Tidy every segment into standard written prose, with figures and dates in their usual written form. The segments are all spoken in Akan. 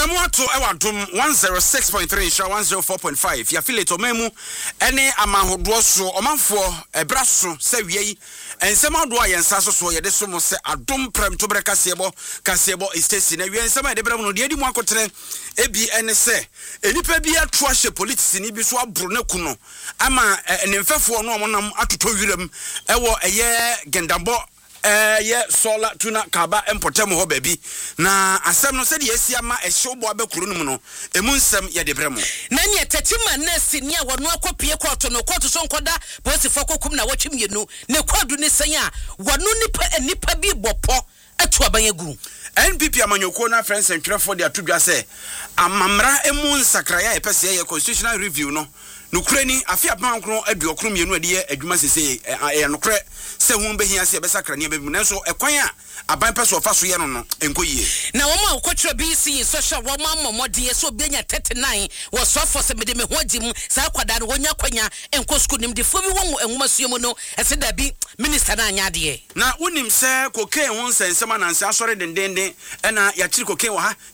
Yadamu to Ewadum 106.3 show 104.5. Ya affiliate omemu ene amahodo so omanfo ebraso se wiei ensema do ayensa so ye de so mo se adom prem to breka kasebo station na wie ensema de brem no de adi mu akotene ebi ene se enipa bi ato ahye politics ni bi so abro na kuno ama nemfefo no omonam atoto wirem ewo eye gendambo ye sola tuna kaba empotem ho baby na asem no se de asia ma ehye bo abekuru no mu no emu nsem ye de bremo na ne tetima nurse ni a wono akopie koto no koto so nkoda polisi fokokum na watwemienu ne kwadu ne sen a wono nipa bi bopo atu abanyegu NPP amanyoko na friends and trafo de atudwa se amamra emu nsakraya epese ye constitutional review no nukreni afi apankro aduokro mienu ade ye adwuma sese nokre se hu behia se besakra ne bebu nanso ekwan a aban peso fa so ye no enkoyie na wo ma okotro BC social wo ma momode so obenya 39 wo so for se mede me ho agim sa kwada no wonya kwanya enko school nim de fo bi wo enwuma suemu no ese da bi minister na anya de na wonim se kokain ho nsensema na nsa asore dendende na ya chiri kokain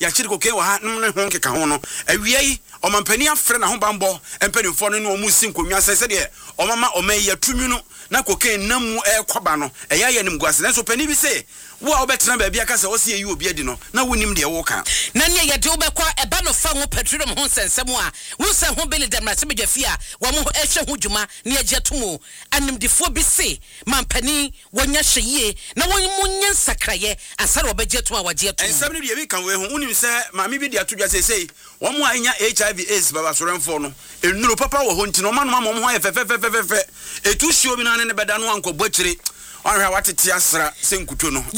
wa ha ne ho nkeka ho no awiei omampani afre na ho bambo empanifo no omu sinkonwa se de omama omayi atumi no na kokain namu ekwoba no eya ye nim guase nanso pani bi se wo a obetena ba bia ka se osi eyi obi adi no na wonim de wo ka na ne ye de obekwa eba no fa ho petroleum ho sensem a wo se ho bele dem na se medwafi a wo mo ehwe ho dwuma ne agetomo animdifo bi se mampani wonya hweye na wonnya nsakraye asare obegeto a wageto ensem ne bi kan we ho wonim se maami bi de atodwa se wo mo anya HIV AIDS baba sorenfo no enuro papa wo ho ntino ma no ma mo ho fe etu hio bi na ne beda no anko bochire onhwa watete asra senkuto no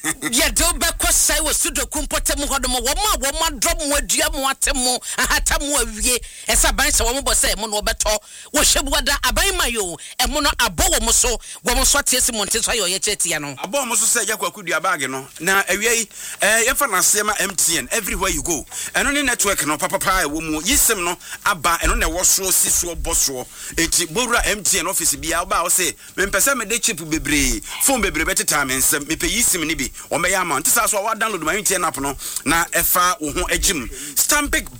ye do be kwasai wo sudoku mpotem hodom wo ma dom adua mo atemo ahata mo awie esa ban se wo mo bose mo no beto wo hwebuada aban mayo emo no abo wo mo so tiesi monte so ayo ye chetia no abo mo so se yakwadua bag no na awie ye fa na sema MTN everywhere you go eno ne network no papa wo mu yisem no aba eno ne wo so siso boso enti bowura MTN office bia wo ba wo se mempese me de chip bebre phone bebre beti time nsem me pe yisim ni bi o me ya amount sa so wa download my MTN app no na efa wo ho agim Stanbic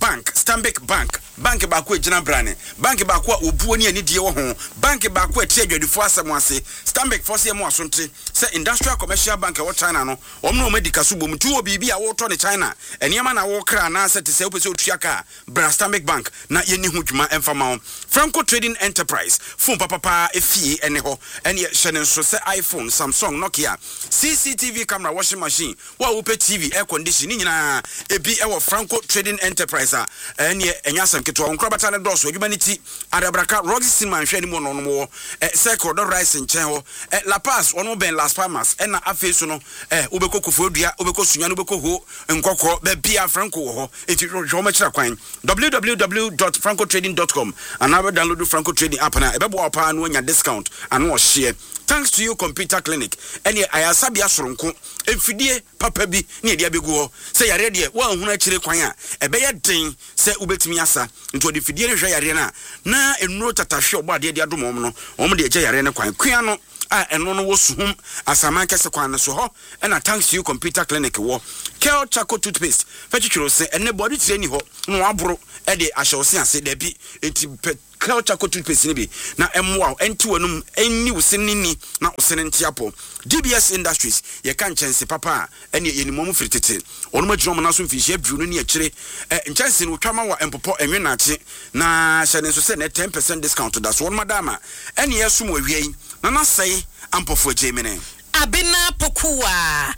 bank ba ko agina brane bank ba ko obuo ni ani die wo ho bank ba ko atie adwadifo asem ase Stanbic force ye mo asonte se industrial commercial bank wo China no o me no medical so bom tu obi bi a wo to ne China eniema na wo kra na se te se opese otuaka bra Stanbic bank na ye ni ho dwuma emfa ma Franco Trading Enterprise phone papa efie ene ho ene ye hye ne so se iPhone, Samsung, Nokia, CCTV camera, washing machine, wa upe TV, air conditioning, nyina ebi ewo Franco Trading Enterprise enye enyasam keto onkra bata ne doso humanity arabraka Roxy Cinema hwe ni mo no mo circle do rice nchen ho La Paz ono ben Las Palmas na afesu no ubekokofo odua ubekosunya no ubekoko nkokro be bia Franco ho enti hwo ma kira kwan www.francotrading.com anabe download Franco Trading app na ebebo opa no nya discount ano share. Thanks to you computer clinic ene ayasabia soronko emfidie papa bi ne dia begu ho se yare de wa hunu akire kwan a ebeye den se ubetimi asa nto de fidie ne hwe yare na enuro tatahwe obo de adom no om de eje yare ne kwan no a eno no wosuhum asaman kese kwan so ho na thanks to you computer clinic wo Kel Chaco toothpaste fetchiro se ene body treni ho no abro e de ahyewse ase da bi enti Kel Chaco toothpaste ni bi na emwa enti wanum enni wosenni na osene ntiapo DBS Industries ye kan chense papa ene yenimom fritete onuma jiro na so mfihie aduru no ne akire nchense no twama wa empopo enwe na ache na hyene so se na 10% discount da so onuma dama ene yesum awiei na na sei ampofo jemene abina pokuwa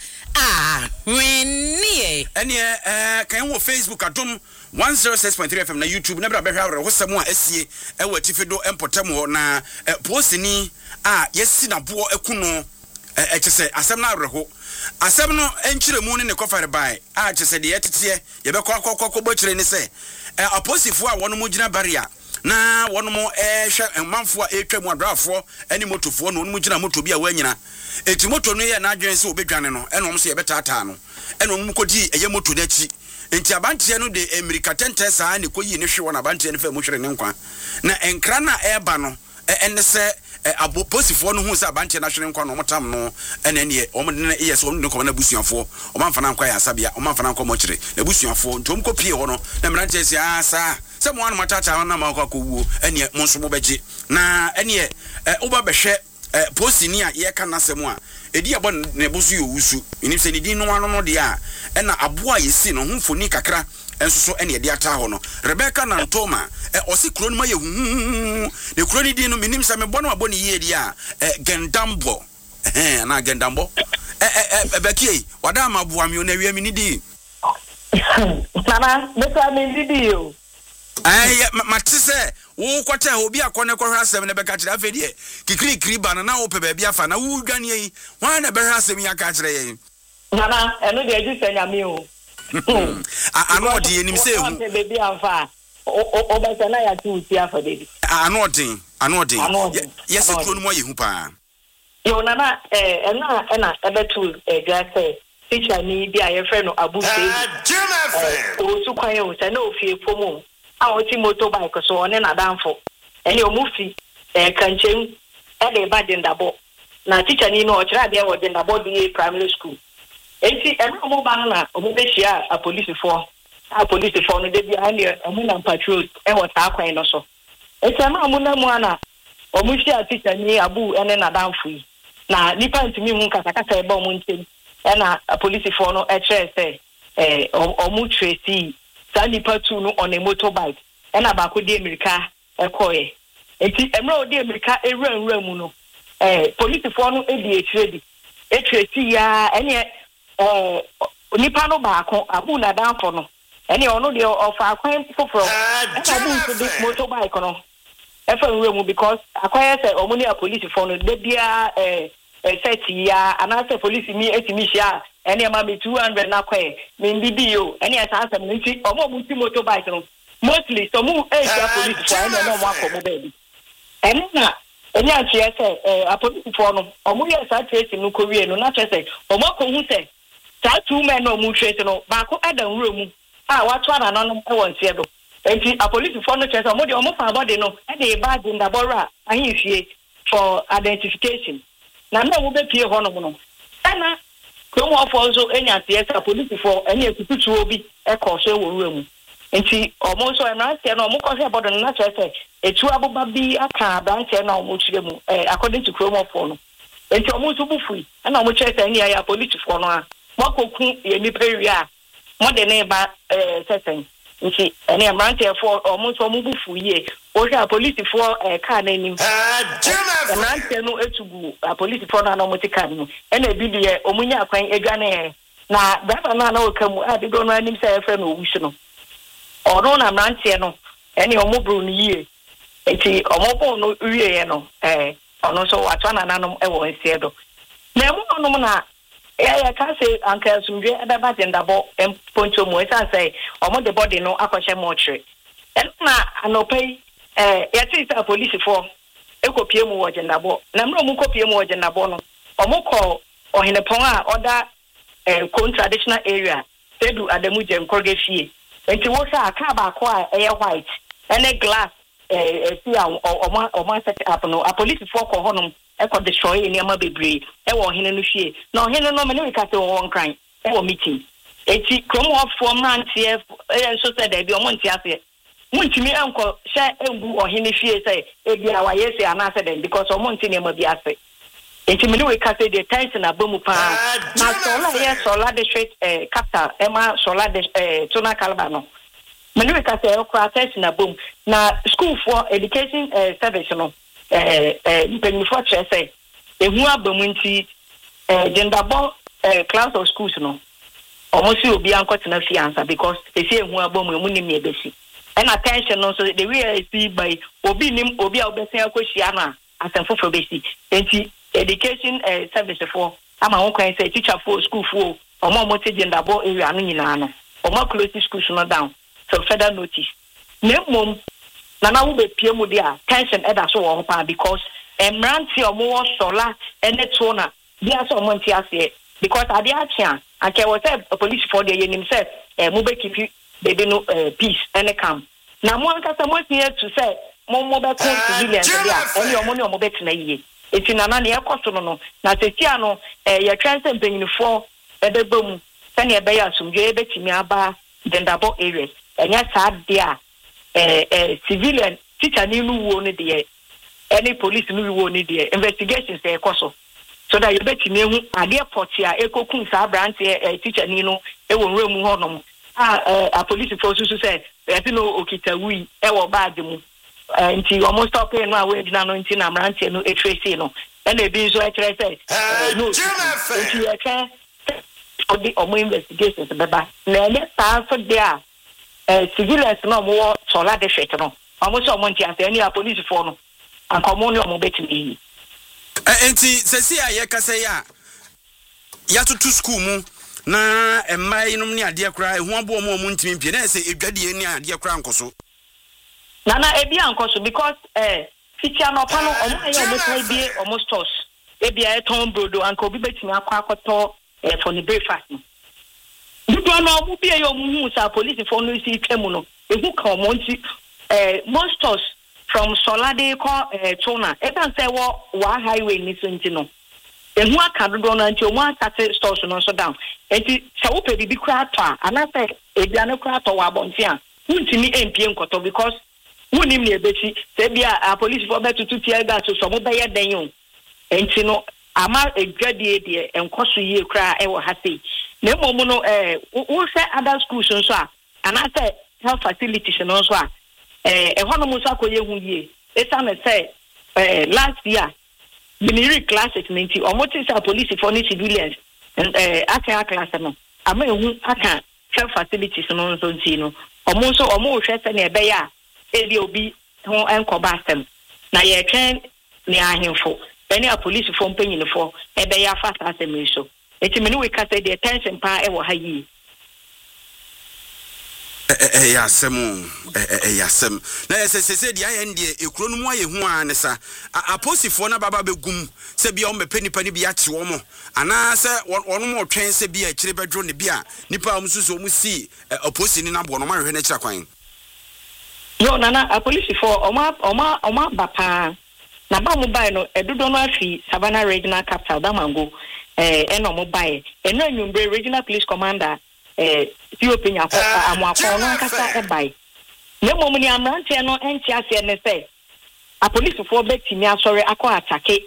wenie ene kan wo Facebook adom 106.3 FM na YouTube na bra behwa wo hosam a asie ewa tifedo empotem ho na postini yesi na bo ekuno ekese asem na areho asem no enkyiremu ne kofare bai kyese de yetete ye be kokokoko bokyire ne se aposifo a wono mo gina barrier na wono mo hwe manfo a etwam adrafo ani motofo no wono mo gina moto bi a wanyina eti moto no ye na adwen se obedwane no enom se ye betata no enom mo kodi eye moto dachi enti abantie no de America tente saa ne koyi ne hwe wona abantie ne fa mo hwere ne nkwa na enkra na eba no enne se abo posifoɔ no hu sɛ abante na hwere nkwa no ɔmotam no ɛna ne ɔmo ne yɛ sɛ ɔmo ne kɔma na busuafoɔ ɔmo amfa na nkwa yɛ asabea ɔmo amfa na nkwa mɔkyere na busuafoɔ ntom kɔ pie hɔ no na mmerante sɛ asa sɛ mo anoma tata na ma akɔ wuo ɛne mo nso mo bɛgye na ɛne woba bɛhwɛ posi ni a yɛka nasɛm a edi abɔ ne boso yɛ owusu nim sɛ ne din no ano no de a ɛna aboa yɛsi no ho mfoni kakra enso ɛne yɛde ata hɔ no Rebecca Nantoma ɔsi kuro no ma yɛ hu ne kuro ni din no minim sɛ mebɔ no abɔ ne yie di a Gendambo na Gendambo Becky wada ma boa mi na wi mi ni di Nana besa mi di o mate sɛ wo kwata obi akɔne kɔhwɛ asɛm ne bɛka kyerɛ afɛ deɛ kikiri ba na wo pɛ baabi afa na wo dwane yi wan na bɛhwɛ asɛm yi aka kyerɛ yɛn Nana ɛno de agi sɛ nyame o ano de nim sɛ hu baabi afa o bɛsɛ na ya tu ti afa de ano de yes kuro no mo yɛ hu pa yo Nana ɛna ɛbɛtu dwa sɛ teacher ni bi a yɛfrɛ no Abu Sey o su kwan o sɛ na ofie pomo a oti motorbike so one na danfo ene omufi kanchem e de ba dendabo na teacher ni no o kira de wo dendabo de primary school enti ene omo ba na omo be hia a police for no de bi ane omo na patrol e wo ta kwan no so enti na omo na mu ana omo hia teacher ni Abu ene na danfo yi na nipa ntimi hu kasa e ba omo ntem e na police for no e kire se omo tracy Sani patu no on a motorbike. And about the America koye. Eti emra odi America ewura mu no. Police for no e ready. Etresi ya ene nipa no baako Abu na danfo no. Ene ono de ofa akwan foforo. Abu so the motorbike no. Efa ewura mu because akwan say omo ni police for no de bia seti ya anase police mi etimi hia ene ma be 200 na kwae me bibi yo ene asasem nti omo muti motorbike no mostly so mu hia police for ene no mo akomo baby ene na ene achie se a police for no omo ye sa trace no kowie no na trace omo akohu se sa two men no mu trace no ba ko adan wura mu a wato ana no e won tie do enti a police for no trace omo de omo fa body no e de bag in the borrow ahimfie for identification na no wo be pie ho no no ana ko mo afọ so enya tie sa police for enya ekututu obi e ko so wo wura mu enti omo so na tie no omo ko hwe bodo na chese etu aboba bi aka branche na omo chire mu according to Chrome for no enti omo so bufu ana omo chese enya ya police for no a mo koku ye ni peria mo de ne ba sesen nti ene branche for omo so omo bufu ye o hwe police for car na nim na nte no etugu police for na no tika no ena bibie omunya akwan edwane na driver na okamu a de do no anim say efe no owusu no ono na mrantie no ene omobru no yie enti omobru no wie no ono so watwa na nanom e wo nsie do na emu ono na ya ka say anka sumdwe adaba dendabo poncho mo esa say omo de body no akwahye mortuary na anopai yati sa police for ekopie mu wo dendabo na mro mu kopie mu wo dendabo no omukọ ohenepon a oda traditional area sedu adamu jem korge fie enti wo sha aka ba ko a eye white ene glass si a o set up no a police for ko honom e ko destroy eni ama bebre e wo hene no fie na hene no me ne ka te wo nkran e wo meeting enti krom of from rantie so said e bi o monti ase muntimi enko hye embu ohene fie say e bia wa yesi anase den because o monti ne ma bi ase enti me we ka say the tension abamu pa na sola district capital ema sola tuna kalaba no me we ka say o tension abamu na school for education service no mpeni for say ehu abamu nti gendabo class of schools no almost obi ankotena fiansa because e see ehu abamu emu nim e besi and attention no so the way I see by obi nim obi a obesan akohia na asanfo for besi enti education service for ama won kan say teacher for school for omo te gendabo area no nyina no omo close schools no down so further notice nemom na wo be pie mu dia tension eda so wo pa because emranti omo sola ene to na dia so omo nti ase because ade achia ake wo say police for the yenim say mo be keep baby no peace ene calm na mo anka say mo tie to say mo be kon civilians dia any omo ne omo betena yie eti nana ne ekoso no na tetia no ye transe mpanyinfo ebeba mu se ne ebe ya asumdwe ebetimi aba dendabo areas enya sad dia civilian teacher ni nu wo ne de any police nu wo ne de investigations e ekoso so that you betimi ehu ade portia ekokun sa branch teacher ni no e wo nwe mu honom a police force so say e no okitawui e wo badge mu nti almost stop no awe dina no nti na branch no e trace no e na bi so e kire say no nti e ka for the omo investigations beba na le sa so there civilians no mo sola de shit no almost omo nti ase any police for no and common omo betimi enti sesi aye kasa ya to school mu na emai no ne ade akra ehu abo omo ntimi mpie na se edwade ni ade akra nkoso nana ebi ankoso because teacher no pa no omo aye omo try bi omo stores ebi aye ton brodo anko obi betimi akwakoto for the breakfast no do no omo bi aye omo hu sa police for no si twemu no ehu ka omo nti most stores from Solade ko Tona etan say wa highway ni so nti no ehu aka do no nti omo asate stores no so down enti se wo pe bibi kra to ana say ebiane kra to wa bonti a untimi empie nkoto because wunim ne ebeti se bia a police for betu tutia ga so mo be ye den yo enti no ama egradie de enkoso yie kra e wo ha sei na momu no wo se other schools so a ana say health facilities no so a hono mo so akoye hu yie eta na say last year biniri classes nti omotis a police for ni civilians aka class no ama ehu aka health facilities no so nti no omo hwe se na ebe ya edi obi ho enkoba asem na ye twen ni ahemfo any a police for mpanyinfo ebe ya fast asem so eti me ni we ka say the attention pa e wo ha yi yasem na se dia ye ndie ekuro no mu aye hu an sa aposifo na baba begum se bia o mepe nipa ni bia che wo mo ana se wono mo twen se bia kire bedro ne bia nipa o mususu o mu si oposi ni na bo no ma hwe na kira kwan yo nana aposifo oma bapa na ba mo bai no edudo no afi Savannah Regional Capital Damango eno mo bai eno Anwumbre Regional Police Commander Ethiopia amwakọ no kasa ebai ne mom ni amrante no enti ase ne say a police for betimi asore akọ atake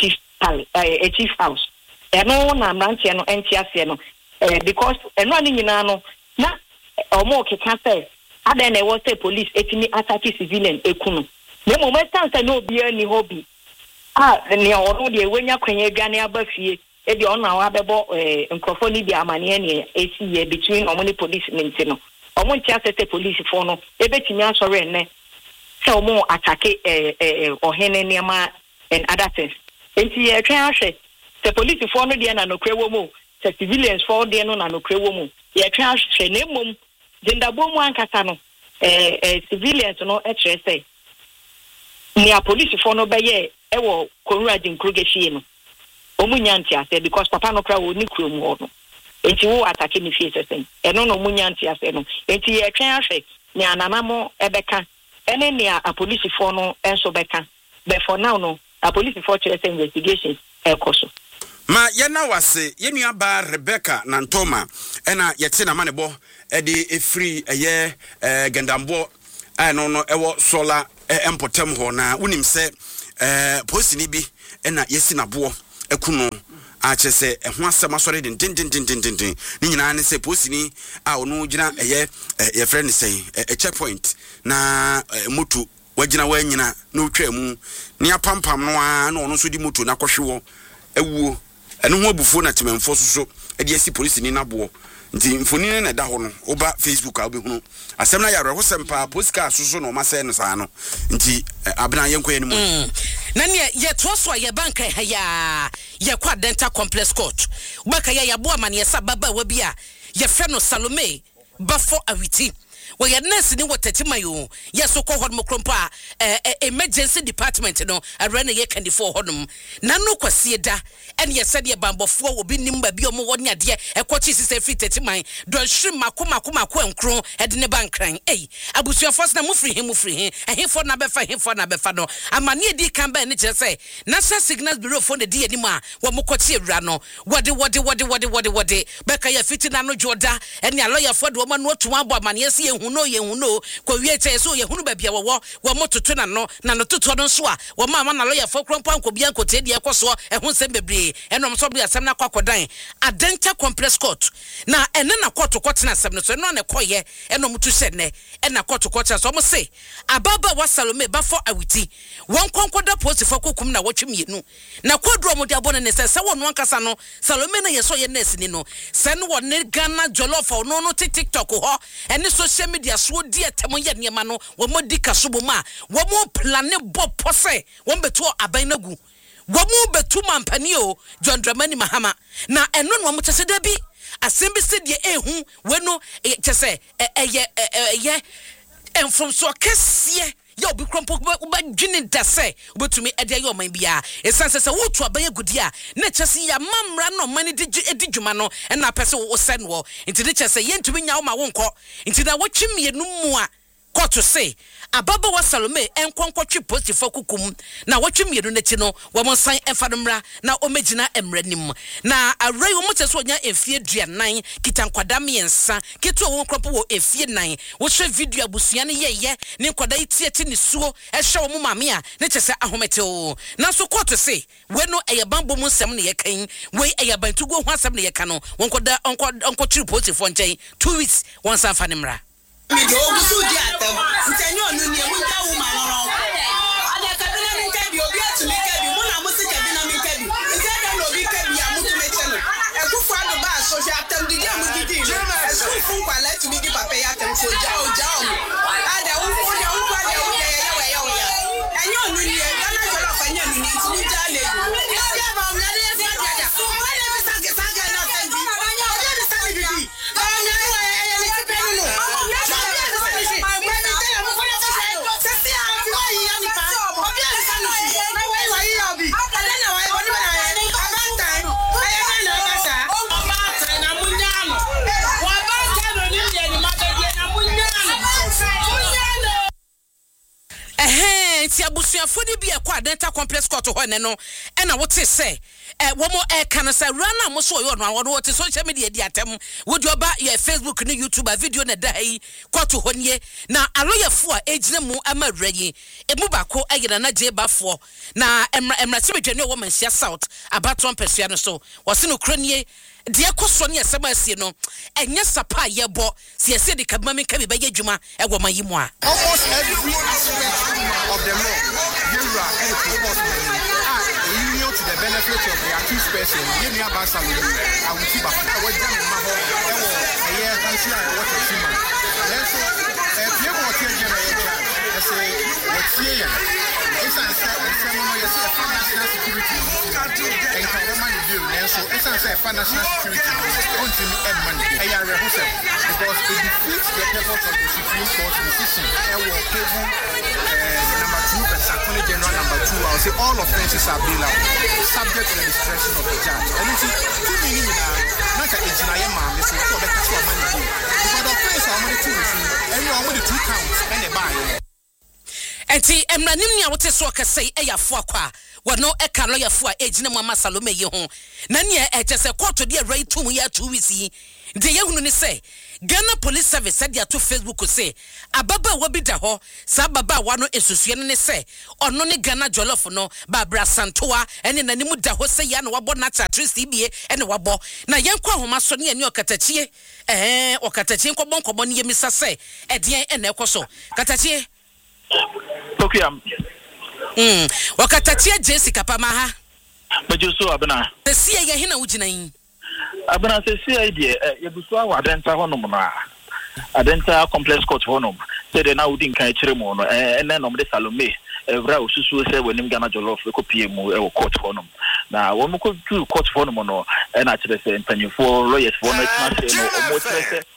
chief house eno na amrante no enti ase no because eno ani nyina no na omo keka say ada na wo say police etimi atake civilian ekunu ne mom stand say no obi ani hobby ne ono de wenya kwanya adwane abafie edi ona wa bebo nkrofo ni bi amane ne esi between omoni police minti no omo ntia sete police for no ebetimi asore ne se omo atake ohene niama and other things enti ye twen ahwe se police for no de na no krewo mu se civilians for de no na no krewo mu ye twen ahwe ne mom dindabo mu ankasa no civilians no kire say ni a police for no be ye ewo Konrad Nkrugeshi no omunyanti ase because papa no kra wo ni krom ho no enti wo atake ni fie sesen eno no omunyanti ase no enti ye twen ahwe ni ananamo ebeka ene ni a police for no enso beka but for now no a police for chase investigations ekoso ma ye na wase ye nua ba Rebecca Nantoma ena ye te na manebo e de efri eye gendambo no ewo sola empotem ho na unim se posi ni bi ena yesi na bo ekuno ache se ho asema sori din ni nyina ne se posini a ono gina ye friend say checkpoint na moto wagina wanyina no twa mu ni apampam no a na ono so di moto na kwohwe ewuo eno ho abufuo na tememfo so de asi polisini na bo nti mfoni na da ho no oba Facebook a obehunu asem na yare ho sempa posika so no ma se no sa no nti abena yenko ye ni mu na ne ye toso ye banka ya ye kwa dental complex court baka ya bo amane ye sababa wa bia ye fe no Salome bafo awiti wo ye nurse ni wotetima yo yeso ko hodom krompa emergency department no arena ye kandi for hodom na no kwase da ene ye sede bambofo obi nim ba bi omo woni ade ekochi sise free tetiman don hrim makoma enkro ede ne bankran abusuafo na mufri he ehefo na befa no amane di kan ba ne kire say national signals bureau for the di anim a wo mokoti ewura no wode beka ya fiti na no joda ene lawyer for do ma no otu abo amane ye se yehuno ko wie che so yehunu ba bia wo mototo na no toto no so a wo ma na lawyer for krompa nko bia nko te de ekoso ehun sem bebre enom so bia sem na kwakodan Adenta complex court na ene na court na sem no so no ne koye enom tu se ne ena court so mo se ababa wa Salome ba for awiti won konkoda post for kokum na wotwemienu na kodro mo de abone ne se wonu ankasa no Salome na yeso ye nurse ni no se no won Ghana jollof no TikTok ho ene social media so di etemo ye niema no wo mo di kasobo ma wo mo plane bo pose wo beto aban nagu wo mo betu mampani o John Dramani Mahama na eno no mo tese da bi asembi se de ehu we no tese ye and from so kesiye yo bi krompo ba dwene da se obetumi ede yo man bia esanse se wotu aban agudi a na kyese ya mamra no man di dwuma no na pese wo se no nti de kyese ye ntumi nya wo ma wo nkọ nti na wotwemienu mu a koto se ababa wa Salome enkonkotwe positive kukum na wotwemienu n'echi no wo monsan enfadomra na omegina emranim na awrai wo moteso onya efie duanan kitankwada miensa keto wo nkropo wo efie nan wo hwe video abusua ne yeye ne nkwada itieti ne suo ehwe wo mame a ne kyese ahomete o na so koto se we no eyabambo mu nsem ne yekan we eyabantugo ho asem ne yekano wo nkwada onkotwe positive nchen 2 weeks won san fanemra mi do gusu di atam ntenyo nu ni mu nta wu ma loro ada kabina mi kebi obi atumi kebi mu na mu se kebi na mi kebi nte da no bi kebi ya mu tu me cheno e ku fa do ba so ja atam di ya mu gidi e ku fu kwa la tu mi di papa ya atam so ja o ada wu fu ja wu kwa de wu ye enyo nu ni e na na jolo fa nya nu ni tu mi ja le ya ba mu na de se ja so ma le mi sa ga na fa di o de sa bi bi ba nya wa ye ni ke pe no ti abusuafo ni bi ekwa Adenta complex court ho ne no e na wote se wo mo kan se rana mo so yo no wote social media di atem wodi oba your Facebook ni YouTube video na dai court ho nie na aloyefo a ejina mu amawrayi emu bako ayira na je bafo na emra sebedwane wo mansia south abaton pesua no so wo se no kronie de ekoso ne asema asie no enye sapa yebo se ase de kabama ka bi ba yadwuma e wo mayimu a almost every aspect of the law you are and proposed union to the benefit of the accused person you near Basalo I will keep up I was down in my home a year country I watch a few months so people are changing I say what's here it's a financial security and money bill so it's a financial security on to money because it defeats the purpose of the Supreme Court decision number 2 but Attorney General number 2 I'll say all offenses are bailable subject to the discretion of the judge and it's too many not a engineer man so the money bill because the offense are only 2 and you only 2 counts and the buy enti emranim ni a wote so kasai eyafo akwa wono eka lawyer ejina mama Salome ye ho na ne echese court de right to ya 2 weeks yi de yehunu ni say Ghana Police Service said ya to Facebook say ababa wa bi da ho sa baba wa no esusue ne say ono ne Ghana jollof no babra santoa ene nanimu da ho say ya no wabo na chatrisi bie ene wabo na yenkwa homa so ne ani okatachie okatachie nkobonkobo ne yemisa say edien ene ekoso katachie Tokiam. Wakatatia Jessica Pamaha. Majuso abena. The sea ya hina ujina yin. Abena se sea idea yebuswa wa Adenta honum na. Adenta complex court honum. Say de na udin kan kire mu no ene no de Salome. Evra osusu se wenim Ghana jollof ko pie mu e court honum. Na wo ko tu court honum no na kire se mpanyefo lawyers for no tena se no omo kire se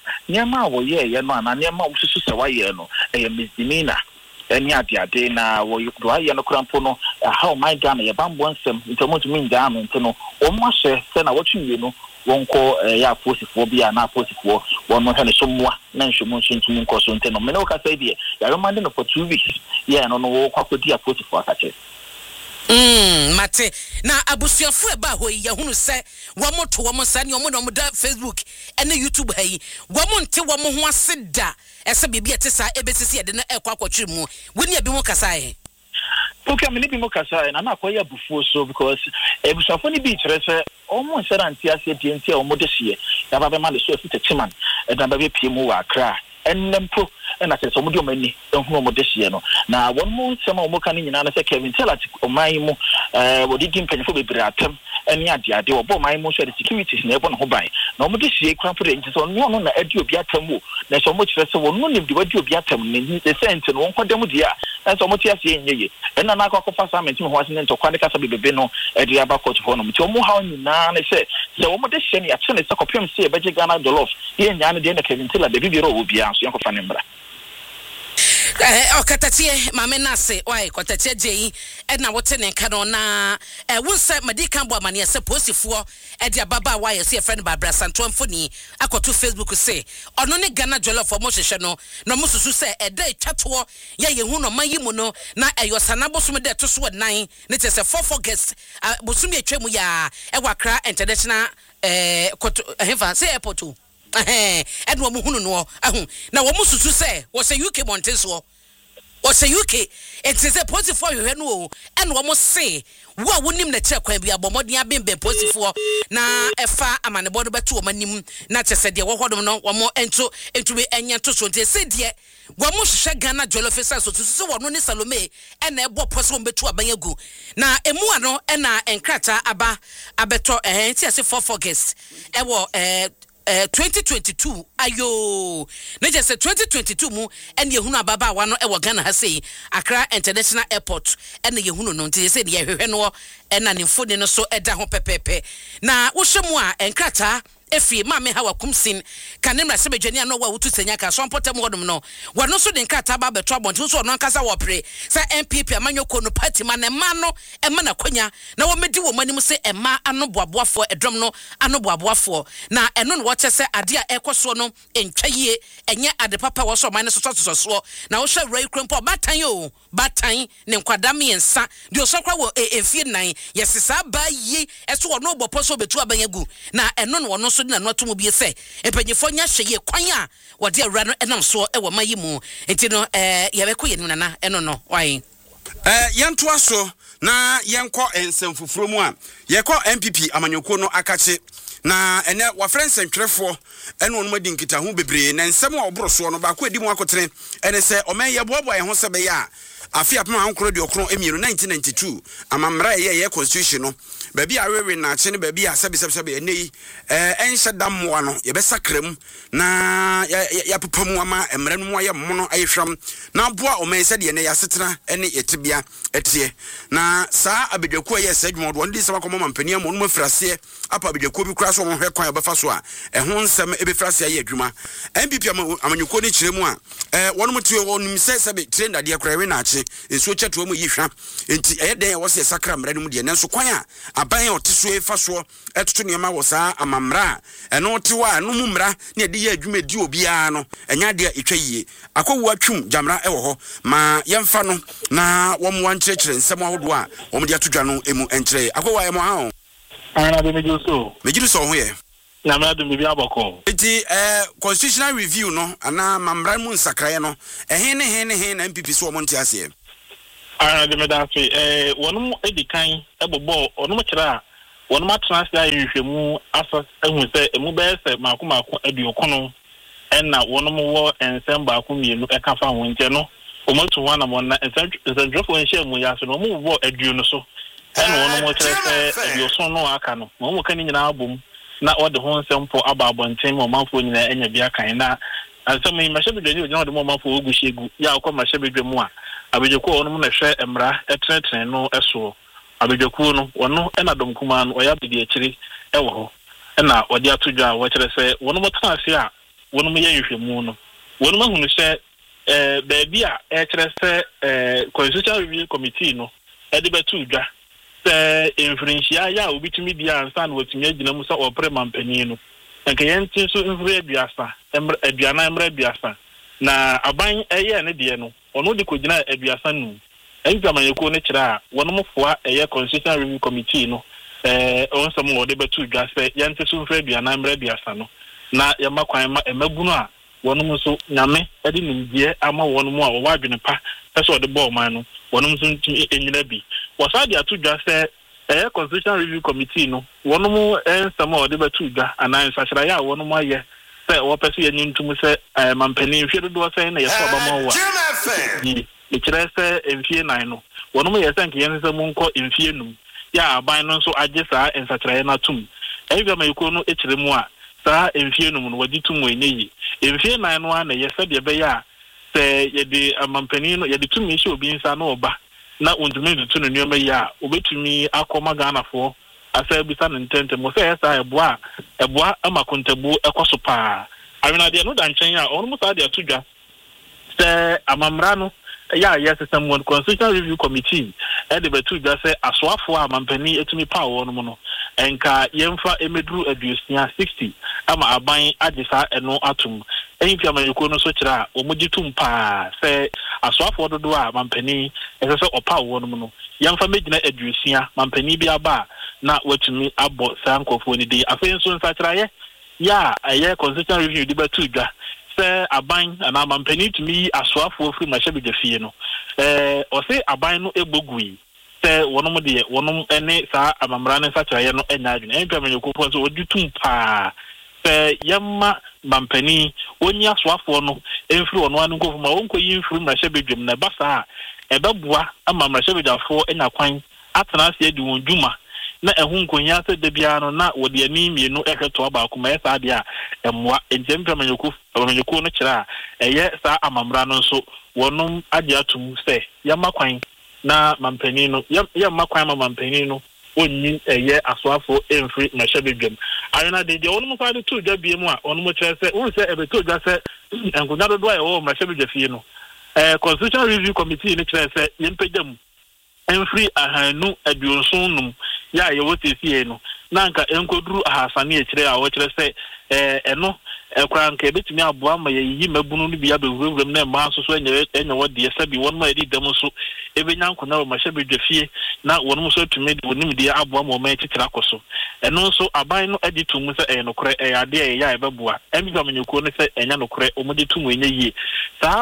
niema wo ye no ana niema wo susu se wa ye no misdemeanor eni ade na wo do aye no krampo no how my Ghana ye bambo nsem ntomo to min Ghana nto o ma hye se na wotwe no wonko ya posifo bia na posifo wono hene somwa na nhwomu ntumi nkoso nteno me no ka say die ya remande no for 2 weeks yeah no wo kwakodi ya posifo akache mate na abusuafo eba ho yi hunu se womoto womonsa ne omo no da Facebook ene YouTube hayi womonte womo ho aseda ese bibia etesa ebesisi ede na ekwa kwatwiri mu woni abi mo kasae okay me bi mo kasae na akoya bufuo so because abusuafo ni bi kire se omo nsera ntia se dientia omo de hie ya ba be ma le so afite chiman e dan ba be pie mu wa Accra ennempo na se so mo de omani ehunu omo de hie no na won mo nsema omo kan nyina na se Kevin Teller oman mu wodi dim panyefo bebre atem eni ade wo bo man mu so the securities na ebo no ho ban na omo de hie kwan for nti so no na adi obi atem wo na so mo kire se wo no nim de wadi obi atem ne the sense no won kwadam dia na so mo tia se enyeye ena na akwakofa assignment mo ho ase ne ntokwa ne kasa bebebe no edi aba court ho no mti omo ha nyina na se omo de hie ne ya chene se kopem se beje Ghana Jollof ye nya ne de na Kevin Teller de bibiro obi an so yankofa ne mbra okatatie mame nase wai kotatie jei na wote ne nka no na wonse madika bo amane se posifo de ababa wai se friend Barbara Santo Mfoni akoto Facebook se ono ne Ghana Jollof mo hwehwe no na mo susu se eda twato ye hu no mayimu no na eyosana bosom de to so 9 ne te se 4 guest bosom atwam ya ewa Accra International koto hefa se airport edwo mo hunu no ahu na wo mususu se wo se UK montenso wo se UK etise posifo hwe no ene wo mo se wo a wonim na kire kwan bi abomodin abembe posifo na efa amanebo no beto wo manim na tese de wo hodom no wo mo ento entube enya to so ntese de wo mo hwehwe Ghana Jollof so so wo no ne Salome ene ebo poso beto abanyagu na emu ano ena enkrata aba abeto enti ase 4 guest ewo 2022 ayo na just 2022 mu ene yehunu ababa wa no ewo Ghana ha sei Accra International Airport ene yehunu no nti se de yehwehwe no ena ne mfoni no so eda ho pepepe na wo hwemu a enkrata efi mame ha wakumsin kanemra se bedwani ano wa wutu senya ka so mpotem hodom no wano so de nkata ba beto abonti so no nkasa wo pre sa MPP amanyoko no party ma na ma no ema na kwanya na wo medi wo manim se ema ano boaboafo edrom no ano boaboafo na eno no wo chese ade a ekoso no entwaye enye ade papa wo so man so so na wo hwe rai krompo batan yo batan ne nkwadam yensa de osokwa wo efie nan yesesa ba yi eso wo no bopo so betu abanyagu na eno no no so na no atomo bi se empanyefo nya hweye kwan a wode awura no enam so e wo mayimu enti no yebeko yenim nana eno no wai yanto aso na yenko ensemfufuro mu a yekọ MPP amanyoko no akache na ene wa friends ntwerefo ene onuma di nkita ho bebre na nsem a oboroso no ba ko edi mu akotere ene se omen ye boabo ye ho se be ya afi apema hankoro de okro emiru 1992 amamra ye constitution no baby awewe na ache ne baby asebe enei enhye dammoa no ye be sakram na ya pepamu ama emre no mu aye mono ayehwam na boa omen se de ne ya setena ene yetebia etie na saa abedwaku ye se dwumo do ndi se bakomo mampania mo no mafirase apa abedwaku bi kura so mo hwe kwan obefa so a ho nsem ebefirase aye adwuma MPP amanyuko ni kiremu a wono mutue wonim se sebe trend ade akra we na ache enso chato mu yihwa enti eyeden wo se sakra mra no mu de nenso kwan a aban oteso efa so etoto niema wo saa amamra eno tewa no mu mra na ede ye adwuma di obia no enya de etwa yie akwawu atwum jamra ewo ho ma yemfa no na wo mo wankyekere nsem ahodo a wo mo de atodwa no emu enkyere akwawu ayemo ha ana de mejiru so ho ye na mra do bibi aboko enti constitutional review no ana mamra mu nsakraye no he na MPP so wo nti ase ana de medafi wonum edikan ebobo onum kira wonum atranslate yihwemu asa ehun se emu be se makomako aduokono enna wonum wo ensem ba ko mienu eka fa ho nte no omotu wana mo na ensendrofo enhye mu ya so no mu wo aduo no so enna wonum kira se aduoso no aka no mo kan nyina abom na ode ho nsempo aba abonten mo manfo nyina enya bia kan na asem yi mahye bedwani o nyina mo manfo oguhyegu ya akọ mahye bedwamu a abedwaku onum na hwe emra etrenetren no eso abedwaku no wono ena domkuma no oya bidi akiri ewo ho ena odi atodwa wo kire se wono motana se a wɔn mo yɛ nhwehwɛmu no wɔn mo ahunu sɛ baabi a ɛkyerɛ sɛ constitutional review committee no ɛde bɛto dwa sɛ mfirinhyia yɛ a obitumi di ansa na wɔtumi agyina mu sɛ ɔpere mampanin no nka yɛn ti nso mfiri aduana mmerɛ aduasa na aban ɛyɛ ne deɛ no ɔno de kɔgyina aduasa no ɛntamanyɛkuo no kyerɛ a wɔn mo foa ɛyɛ constitutional review committee no ɔnsɛm wɔde bɛto dwa sɛ yɛn ti so mfiri aduana mmerɛ aduasa no na yɛma kwan ma ɛmabunu a wɔn mo nso nyame ɛde nimdeɛ ama wɔn mo a wɔwɔ adwene pa ɛsɛ ɔde bɔ ɔman no wɔn mo nso ntumi enyina bi wɔsa de ato dwa sɛ ɛyɛ constitutional review committee no wɔn mo nsɛm a ɔde bɛto dwa anaa nsakyerɛeɛ a wɔn mo ayɛ sɛ wɔpɛ sɛ yɛn ntum sɛ mampanin mfie dodoɔ sɛn na yɛsɔ ɔbama wɔ a ɛkyerɛ sɛ mfie 9 no wɔn mo yɛ sɛ nka yɛn sɛ mo nkɔ mfie 5 yɛ a aban no nso agye saa nsakyerɛeɛ no atom ɛyɛ amayɛkuo no ɛkyerɛ mu a saa mfie 5 no wɔde tum wɔ enye yi mfie 9 no a na yɛ sɛ deɛ bɛyɛ a sɛ yɛde mampanin no yɛde tum hyɛ obi nsa na ɔba na ontumi ntutu no nneɛma yi a obetumi akɔma Ghanafoɔ asa bisa ne ntɛntɛm mo sɛ ɛsa ɛboa ama kontabu ɛkɔ so paa awenadeɛ no da nkyɛn a ɔno mo saa de ato dwa sɛ amamra no yɛ a yɛsesɛm wɔn constitutional review committee ɛde bɛto dwa sɛ asoafoɔ a mampanin etumi paa wɔn mo no ɛnka yɛmfa emeduru 60 ama aban agye saa ɛno atom ɛyin fi amayɛkuo no so kyerɛ a wɔn gye tum paa sɛ asoafoɔ dodoɔ a mampanin ɛsɛ sɛ ɔpaa wɔn mo no yɛmfa megyina 60 mampanin bi aba na watumi abɔ saa nkɔfoɔ no din afei nso nsakyerɛeɛ yɛ a ɛyɛ constitutional review de bɛto dwa sɛ aban anaa mampanin tumi yi asoafoɔ firi mahyɛbagya fie no ɔse aban no ebogui sɛ wɔnom deɛ wɔnom ne saa amamra ne nsakyerɛeɛ no anya adwene ɛntwa manyɛkuo nso wɔde tum paa sɛ yɛma mampanin onyi asoafoɔ no mfiri ɔno ano nkɔfo ma wɔnkɔyi mfiri mahyɛbagya mu na ɛba saa ɛbɛboa ama mahyɛbagyafoɔ anya kwan atena ase adi wɔn dwuma na ɛho nkonya sɛ da biara no na wɔde ani mmienu ɛhwɛ toa baako ma ɛsaa deɛ a ɛmmoa enti mpɛ amanyɛkuo no kyerɛ a ɛyɛ saa amamra no nso wɔnom agye atom sɛ yɛma kwan na mampanin no yɛmma kwan ma mampanin no onni ɛyɛ asoafoɔ ɛmfiri mahyɛbagya mu ayona de deɛ wɔnom saa de to dwa bie mu a ɔnom kyerɛ sɛ wɔn sɛ ɛbɛto dwa sɛ nkonya dodoɔ a ɛwɔ mahyɛbagya fie no constitutional review committee no kyerɛ sɛ yɛmpagya mu ɛmfiri 270 yɛ a yɛwɔ siesie no na nka ɛnkoduru 300 akyerɛ a wɔkyerɛ sɛ ɛno ɛkora nka ɛbɛtumi aboa ma yɛyiyi mabunu no bi abɛwurawuram na ɛma nso so ɛnyɛ wɔ deɛ sɛbi wɔn ma yɛdi dɛm nso ɛbɛnya nkonnwa wɔ mahyɛbagya fie na wɔn nso atumi de wɔn nimdeɛ aboa ma wɔn akyikyiri akɔ so ɛno nso aban no agye to mu sɛ ɛyɛ nokorɛ ɛyɛ adeɛ a ɛyɛ a ɛbɛboa ɛmi amanyɛkuo no sɛ ɛnya nokorɛ wɔn de to mu ɛnyɛ yie saa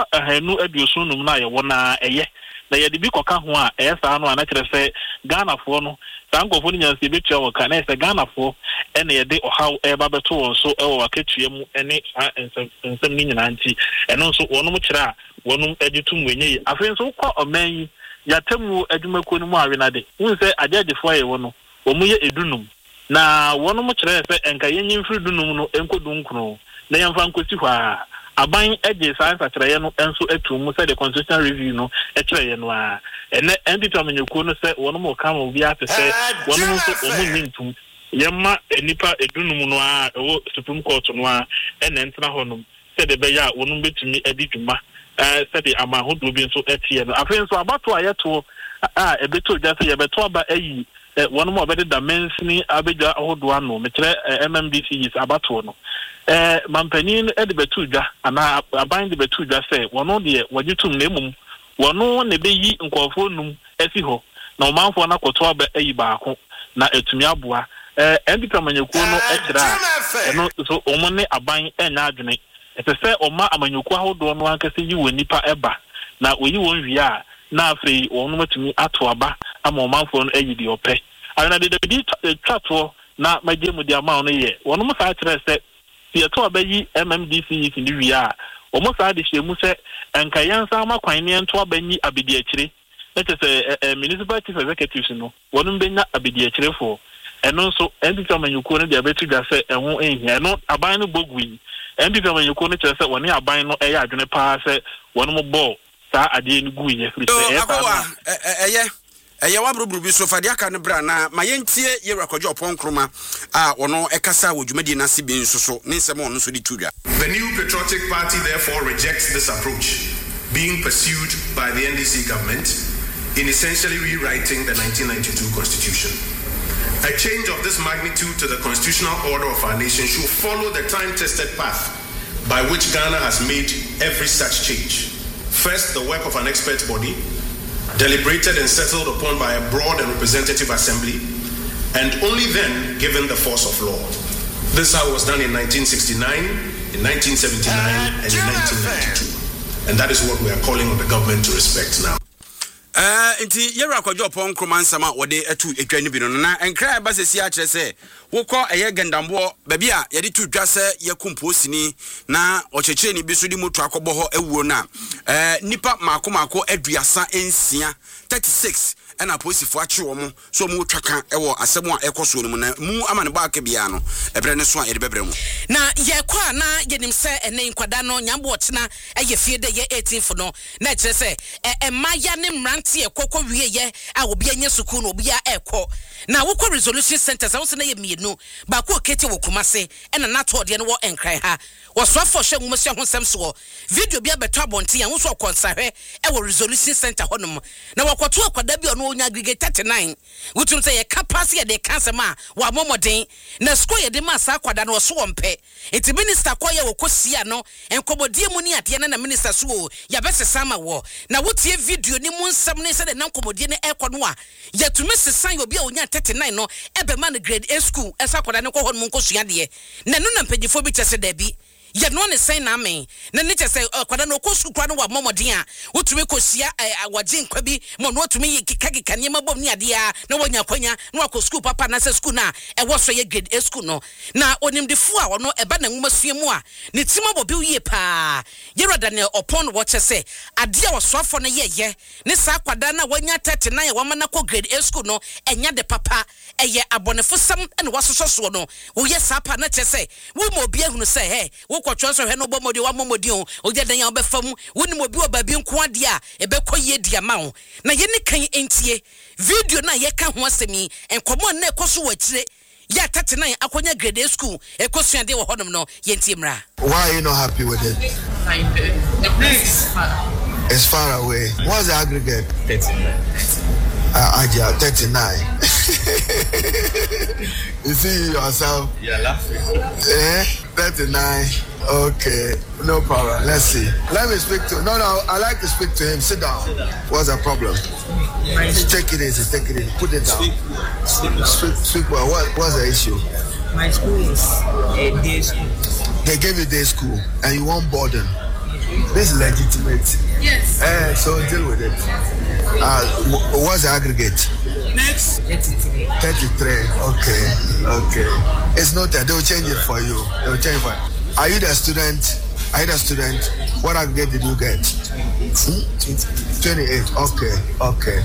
270 no a yɛwɔ na ɛyɛ na yɛde bi kɔka ho a ɛyɛ saa no a na kyerɛ sɛ Ghanafoɔ no saa nkɔfoɔ no nyansa ebetua wɔ ka na ɛsɛ Ghanafoɔ ɛna yɛde ɔhaw ɛba bɛto wɔn so ɛwɔ wakatua mu ɛne saa nsɛm no nyinaa nti ɛno nso wɔnom kyerɛ a wɔnom agye tum wɔnyɛ yi afei nso wokɔ ɔman yi yɛatamuo adwumakuo no mu awenade wohu sɛ agyagyefoɔ a yɛwɔ no wɔn yɛ 15 na wɔnom kyerɛ sɛ ɛnka yɛnyi mfiri 15 no ɛnkɔdu nkron na yɛmfa nkɔsi hɔ a aban agye saa nsakyerɛeɛ no nso atu mu sɛ the constitutional review no ɛkyerɛeɛ no a ɛnɛ ɛntita amanyɛkuo no sɛ wɔnom ɔka ma obi ate sɛ wɔnom nso wɔn nni ntum yɛma nipa 15 no a ɛwɔ supreme court no a ɛna ntena hɔ nom sɛdeɛ ɛbɛyɛ a wɔnom bɛtumi adi dwuma sɛdeɛ ama ahodoɔ bi nso ɛteɛ no afei nso abato a yɛtoɔ a ɛbɛtɔ gya sɛ yɛbɛto aba ayi wɔnom a ɔbɛdeda mansini abɛgya ahodoɔ ano mekyerɛ MMDC yis abatoɔ no mampanin de bɛto dwa anaa aban de bɛto dwa sɛ wɔno deɛ wɔgye tom na mmom wɔno ne bɛyi nkɔɔfoɔ num asi hɔ na ɔmanfoɔ no akɔto aba ayi baako na atumi aboa ɛndika amanyɛkuo no kyerɛ a ɛno so ɔmo ne aban ɛnyɛ adwene ɛsɛ sɛ ɔma amanyɛkuo ahodoɔ no ankasa yi wɔ nipa ɛba na oyi wɔn wie a na afei wɔn matumi ato aba ama ɔmanfoɔ no ayi deɛ ɔpɛ ayona de bi twatoɔ na magye mu deɛ ama no yɛ wɔn mo saa kyerɛ sɛ yɛto abayi MMDC yi ne wie a wɔn saa de hyɛ mu sɛ nka yɛnsa ama kwan ne nto abanyi abedi akyire na kyerɛ sɛ municipal chief executives no wɔn bɛnya abedi akyirefo ɛno nso NPP amanyɔkuo no de abɛto dwa sɛ ɛho nhia ɛno aban no bogu yi NPP amanyɔkuo no kyerɛ sɛ wɔne aban no ɛyɛ adwene paa sɛ wɔn mo bɔ saa adeɛ no gu yɛ firi sɛ ɛyɛ Eya wabrubru bi so fade aka ne bra na mayentie Yewura Kwadwo Opon Nkrumah ono ekasa wo dwumadi na se bi nso so ne nsem ono so di tudwa. The New Patriotic Party therefore rejects this approach being pursued by the NDC government in essentially rewriting the 1992 Constitution. A change of this magnitude to the constitutional order of our nation should follow the time-tested path by which Ghana has made every such change. First, the work of an expert body, deliberated and settled upon by a broad and representative assembly, and only then given the force of law. This how it was done in 1969, in 1979, and in 1992. And that is what we are calling on the government to respect now. Inti Yewura Kwadwo Opon Nkrumah nsama wode etu etwani bi no na enkra ba sesi a kire se wokọ eye gandambo baby a yede tu dwa se yekumpo sini na ochechire ni bi so di moto akọbọ ho ewuo na nipa mako aduasa ensia 36 ena posifo achi wo mu so mu twaka ewo asem a ekoso no mu na mu amane ba aka bia no ebre ne so a yede bebre mu na ye kwa na yenim se ene nkwada no nyambo otena eye fie de ye 18 no na kire se emaya ne mrante ekokọ wie ye a obi anya suku no obi a ekọ na wokọ resolution center sa wo se na ye mienu ba ko kete wo Kumase ena na to de no wo enkran ha wo so afo hwe nwumse ho sem so video bia beto abonte ya wo so konsahwe ewo resolution center honom na wakoto akwada bi ono onya aggregate 39 wutum say capacity de kansema wa momoden na school ye de masa akwada no so wompe enti minister koye wo kosia no enkomodie mu ni ade na minister so ya besesa ma wo na wotie video ni mu nsam ne se de na enkomodie ne ekono a yetumi sesan obi a onya 39 no ebe man grade A school esa akwada ne ko hon mu nkosua de na no na mpagifo bi tese da bi ye no ne sen na me na ne tese akwada no kosu kwa no wa momoden a wotumi kosia awaje nkwa bi mo no wotumi kikakika ne mabom ni ade a na wonya kwanya na wa ko school papa na se school na e wo so ye grade A school no na onimdefo a wono eba na nwumasue mu a ne tima bobi wie pa Yewura Daniel Opon wo chese ade a wosoafo no ye ne sa akwada na wonya 39 wa mana ko grade A school no enya de papa eye abonefo sam na wasoso no wo ye sa pa na chese wo mo obi ehunu se he wo kwatwa so he no bomodi wa momodi o oje dan ya obefam wo ni mo bi oba bi nko ade a ebekọ ye dia ma ho na ye ne kan entie video na ye ka ho asemi enkomo na ekoso wachire ya 39 akonya grade A school ekosua de wo honom no ye ntie mra. Why are you not happy with it? The place It's far away. What's the aggregate? 39. Ajia 39. You see yourself? You're laughing. 39. Okay, no problem. Let's see. Let me speak to. No, I like to speak to him. Sit down. What's the problem? Take it easy. Take it easy. Put it down. Speak well. What's the issue? My school is a day school. They gave you day school, and you want boarding. This is legitimate. Yes. So deal with it. What's the aggregate? Next. 33. 33. Okay. It's noted. They'll change it for you. Are you the student? What aggregate did you get? 28. Okay.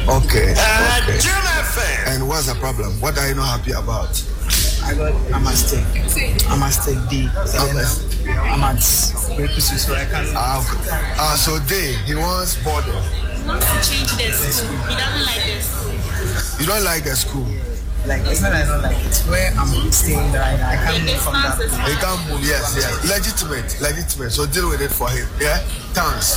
And what's the problem? What are you not happy about? I must take D. I'm at breakfast, so I can't. So D, he wants boarding. He wants to change the school. He doesn't like the school. You don't like the school? Like, it's not I don't like it. Where I'm staying right now, I can't move from that. He can't move, yes. Legitimate. So deal with it for him, yeah? Thanks.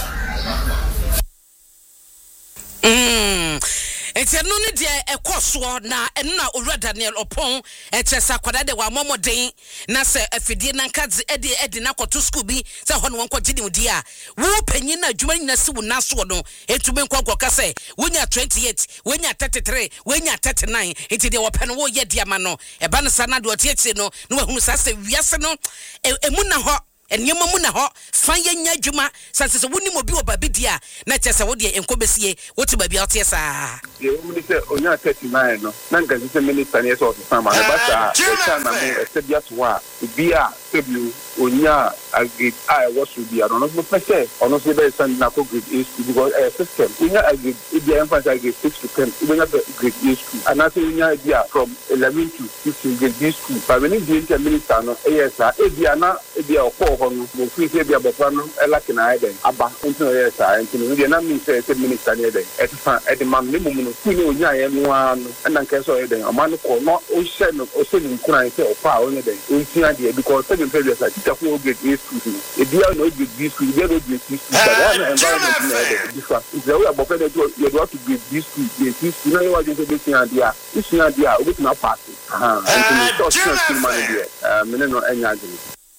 Enti no ne de ekoso na eno na Owura Daniel Opon echesa kwada de wa momoden na se afidie na nkadze edi na kwoto school bi se ho no wonko gidi di a wo panyin na adwuma nyina se wo naso no etube nkwankwa ka se wonya 28 wonya 33 wonya 39 enti de wo pe no wo ye dia ma no eba no sa na de otiachi no no wahunu sa se wiase no emu na ho enyema mu na ho fan ye nya adwuma sanse se woni mo bi obabi dia na chese wo de enkobesie woti babi otie sa ye wo mi se onya 39 no na nganzi se minister ne so sama na basa e na mo esebia to a bi a sebi onya agid I was to be no no pese ono se be send na ko grade A school because system onya agid e be emphasize grade 6 to 10 onya grade A school and I say onya dia from 11 to 15 grade B school but when the minister no yes e bia na e bia okọ no mo fi se bia bopra no ela kina eden aba nti no yes a nti no dia na mi se minister ne eden etfa edman ne mumu no ku ne onya ye no ano na nke so eden amano ko no o hye no o se ni nkran se o pa o ne den nti ade because seven previous a teacher for grade A school e bia no grade B school bia no grade C school but that environment na eden different is the way abofra dey you do to grade B school grade C school na you want to be tia dia isia dia o bit na pass nti no so school man dia me no enya agene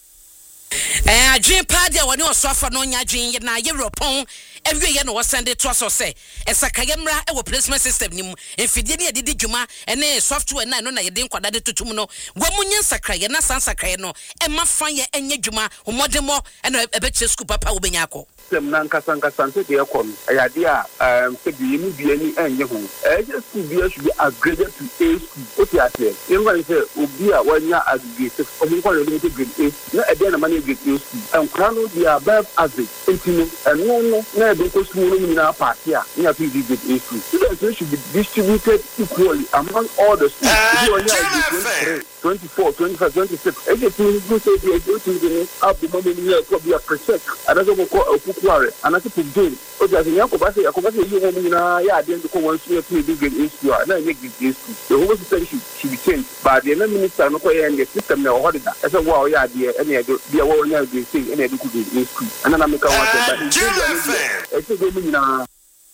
adwen paade a woni osofo no nya adwen na Europon ewie ye no wo send to so say esakaye mra e wo placement system nim enfidie ne yedidi dwuma ene software na no na yede nkwada de totum no gwamunye sakraye na sansakaye no e mafan ye enye dwuma homodemo ene ebe kire school papa wo benya akọ sem na nkasa nte de ekọ no ayade a se bi emu bi ani enye ho school bi should be upgraded to A school o ti ase even say obi a wanya aggregate o mo kwale limited grade A na e de na mane grade A school enkra no dia above average entino no na e de ko school no na party a na fi grade A school students should be distributed equally among all the schools if you wanya 24 25 26 everything you say the everything up the money here could be a percent and that's what Kuare and I think again o just yakobase you woman na ya dey to one school to be good issue na make this issue the whole system should be changed but the minister no ko and the system na ho da e say wow ya dey any do dia wo nya dey say any do good issue and na make one but e say go me na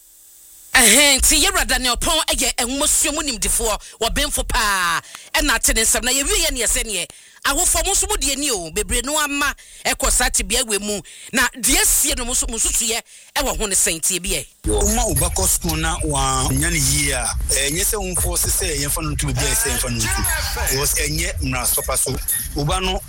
ti Yewra Daniel Pon eye enwosuo mu nimdifo wo benfo pa e na te ne nsem na ye wie ye ne yese ne ahofo mo so mo de ani o bebre no ama ekosate bia wemu na de asie no mo so susuye e wo ho ne senti bia uma ubako school na wa nyane yi a enye se unfo se yemfa no ntu bia se yemfa no ntu was enye mra sofa so uba no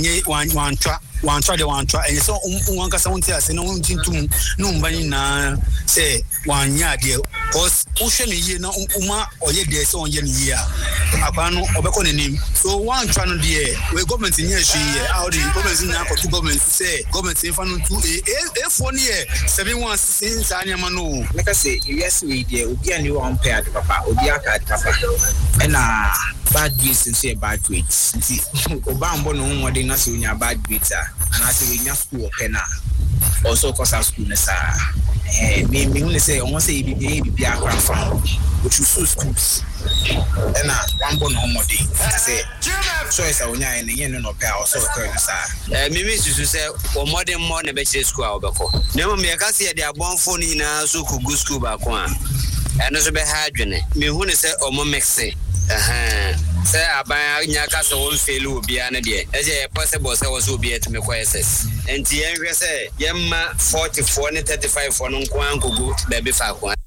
wantwa enye se wankasa wonti ase no ntintum no mbani na se wanya de cause uhwe ne yi na uma oye de se onye ne yi a akwa no obeko ne nim so wantwa no de we government nye hwe how the government na ko to government say government in fanu to e for ne 71 since anyama no like I say yes we there obi ani one pair de papa obi aka de papa na bad grades say bad grades nti obambo no nwode na se onya bad grades na se we nya school pena also cause school na sa me hu say won say bi akra from which schools na wambo no nwode say choice onya ene yen no pay also call na sa me susu say o modern more na be school a obeko na mo me ka se de abonfo ni na so ku school ba ko a eno so be ha adwene me hu say o mo mixe say aban nya ka so won fail obi an de e je possible say was obi et me ko SS enti en hwe say yemma 44 ne 35 for no nko ankogo da be fa ko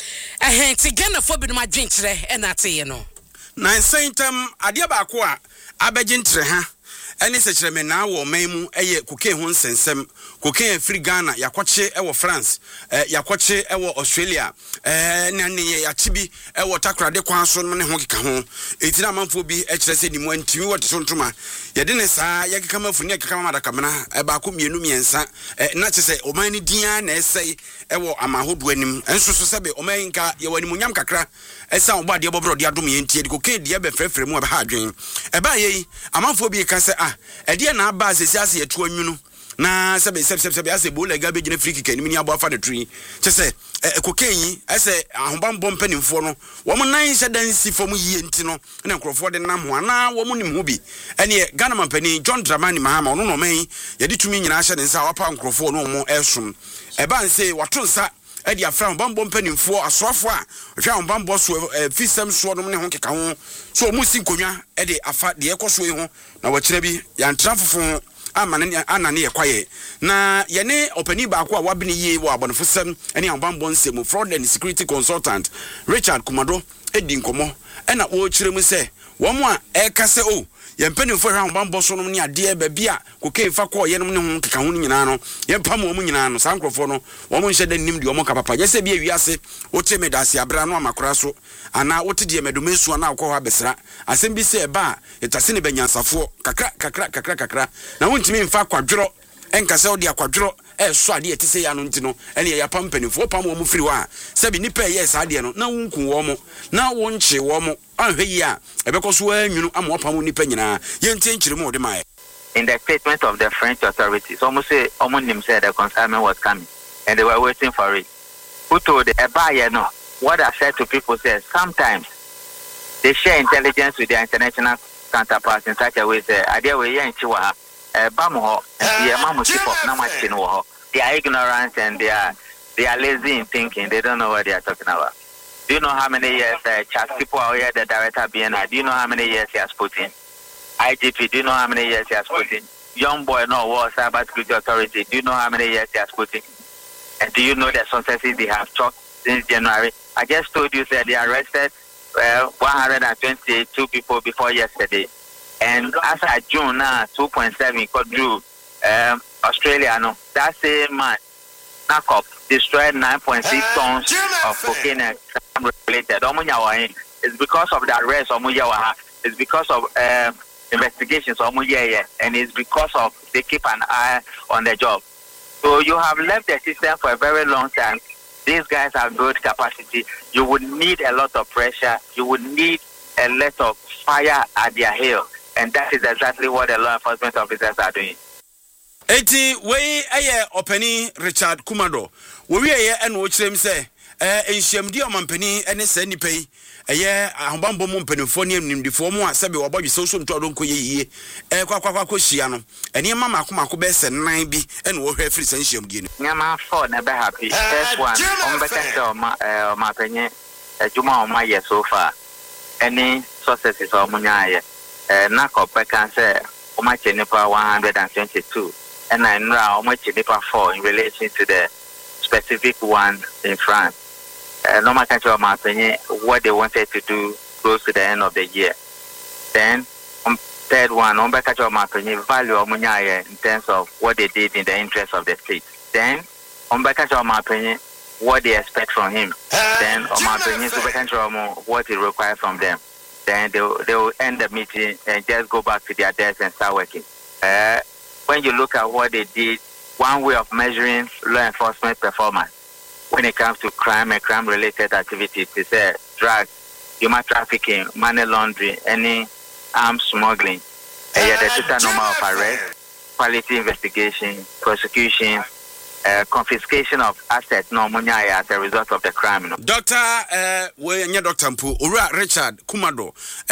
ti Ghana fo bi no adwenkyere e na te ye no na sentam ade ba ko a abegyintre ha eni sekyereme na wo memu eye koke ho nsensem koke free Ghana yakwache ewo France yakwache ewo Australia na ne yachibi ewo takrade kwan so ne ho keka ho etina manfo bi ekire se ni mu antimi wote so ntoma yede ne saa yekeka mafuni ekeka madaka mena ba ko mienu miensa na chese oman ni dia na esei ewo amahodo anim enso so sebe oman nka ye wani munyam kakra esa obo de bobro de adom ye ntie de koke de be frefre mu ba ha adwen eba ye amanfo bi ka se ede na aba asesi ase etu anwunu na sebe ase bola ga be gine free kick ni abo afa de tree chese kokenyi ese ahobambo mpanimfo no wo mo nan hye dansi fom yie nti no na nkrofo de nam ho ana wo mo nim ho bi ene Ghana mampani John Dramani Mahama ono no man ye de tumi nyina hye ne nsa wapa nkrofo no mo esom eba nse wato nsa edi afra bambo mpanimfo asofo a hwa bambo so fisem so no ne ho keka ho so mu si konwa edi afa de ekoso yi ho na wakire bi ya ntrafofo anane ye kwaye na yene opani ba ko a wabini ye wo abonfosem ene ambambo nsemu fraud and security consultant Richard Kumado edi nkomo ena wo kire mu se wo mo a ekase o ye mpanimfo hwa ambambo so no ne ade ba bia koke fa ko ye no ne ho keka ho nyina no ye pam wo mu nyina no sankrofo no wo mo nhye da nim de wo mo kapapa ye se bia wiase wo teme dase abra no amakora so ana wo tede medomesu ana akọ ha besra asem bi se ba etase ne banyansafo kakra na wontimi mfa kwadworo enkase wo de akwadworo so ade etise ya no ntino ene ya pampanifo pam wo mu firi wa sabi nipa ye sa ade no na wonku wo mo na wonche wo mo ahwe yi a ebekoso anwunu ama wo pam nipa nyina ye ntie nkyire mo de mae in the statement of the French authorities, almost said the consignment was coming, and they were waiting for it. Who told a buyer? No. What I said to people says sometimes they share intelligence with their international counterparts in such a way that idea we in Chihuahua, Bamuho, they are ignorant and they are lazy in thinking. They don't know what they are talking about. Do you know how many years Charles people are here, the director BNI? Do you know how many years he has put in? IGP, do you know how many years he has put in? Young boy, no war, cyber security authority. Do you know how many years he has put in? And do you know the successes they have chalked since January? I just told you that they arrested 122 people before yesterday. And as of June now, 2.7 got through Australia. No, that same man, NACOP, destroyed 9.6 tons of cocaine and related. It's because of the arrest of Muyawaha. It's because of investigations of Muyaya. And it's because of they keep an eye on the job. So you have left the system for a very long time. These guys have good capacity. You would need a lot of pressure. You would need a lot of fire at their heel. And that is exactly what the law enforcement officers are doing. Eti we aye openi Richard Kumado. We aye and watch them say enhyamdi omampani ene sa nipa yi eye ahobambo mu mpanifo ne nimdifo mu asabe wabodwe so nto adonko yeye kwakwa hia no ene mama akomako be se nan bi ene wo hwe free san hyamdi no nyama for na be happy first one ombeka ma penye ejuma o ma ye so far any successes o munyaye na ko peka say o ma chenipa 122 and I know o ma chenipa 4 in relation to the specific one in France. No matter what they wanted to do close to the end of the year. Then, third one, value of in terms of what they did in the interest of the state. Then, what they expect from him. Then, what he requires from them. Then they will end the meeting and just go back to their desks and start working. When you look at what they did, one way of measuring law enforcement performance when it comes to crime and crime-related activities is drugs, human trafficking, money laundering, any arms smuggling. The total number of arrests, quality investigation, prosecution, confiscation of assets, as a result of the crime. Dr. Dr. Mpu, Ura Richard Kumado,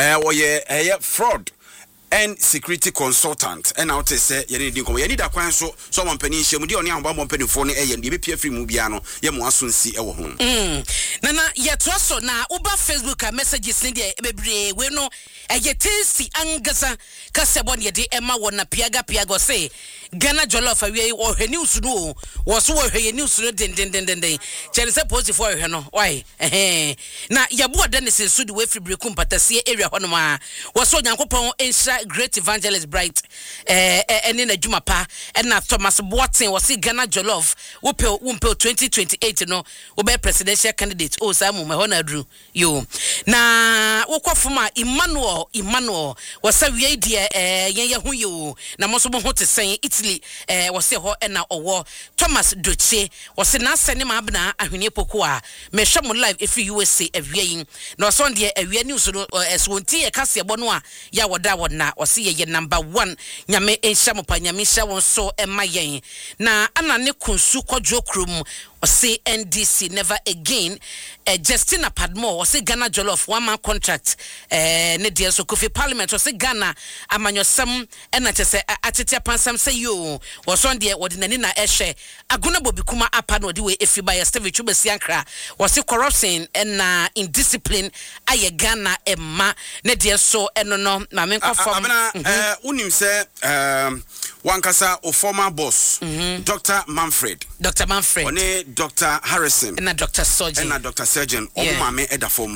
fraud and security consultant and out say you need a kwan so someone penny shemu di oni ambambo penny phone e be pia free mu bia no ye mo asonsi e wo ho nana ye to so na uba Facebook messages ni de bebre we no ye tensi angasa kasebo ne de ema wo na piaga say Ghana jollof awie wo hwe news no wo so wo hwe news no den chele se post for hwe no why na ye bo de ne sensu de we free brekum patase area ho no ma wo so nyankopon ensha Great Evangelist Bright ene na dwuma pa na Thomas Boateng was Ghana jollof wo pe 2028 no wo be presidential candidate o sa mu me ho na dru yo na wo kwafoma Emmanuel was awie de yen ho yo na mo so mo ho te sen Italy was ho na owo Thomas Doche was na sene ma abna ahwene poko a me hwe mo live efi USA awie na so de awie news no eswonti e kase ebo no a ya woda wona wasi ye number 1 nyame ensha mopa nyame sha won so emayen na ana ne kunsu kwadwo krom wasi NDC never again Justina Padmore wasi Ghana jollof one man contract ne dia so Kofi Parliament wasi Ghana amanyosam ena tese atete pansam say yo wason de wodinani na ehwe aguna bobikuma apa no de we efiba ya Steve Chubesi ankra wasi corruption ena indiscipline aye Ghana emma ne dia so eno no na me nkofom unim se wankasa o former boss Dr. Manfred one Dr. Harrison and Dr. Surgeon mame eda form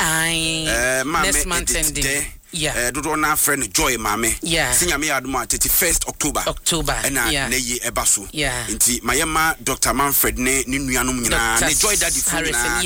mame dodo na friend Joy mame sinya me aduma 31st October na ye ebaso nti mayema Dr. Manfred ne nuanom nyina ne Joy Daddy Harrison